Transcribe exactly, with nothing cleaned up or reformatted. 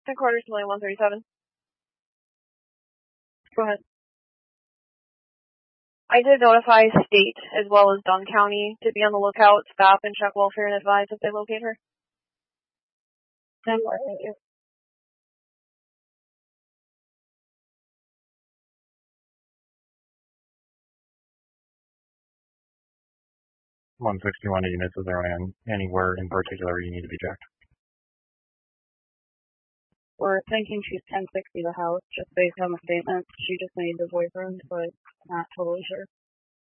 Ten quarters to lane one thirty-seven. Go ahead. I did notify State as well as Dunn County to be on the lookout, stop, and check welfare and advise if they locate her. ten four, thank you. one sixty-one units, is there anywhere in particular you need to be checked? We're thinking she's ten sixty the house, just based on the statement. She just made the boyfriend, but not totally sure.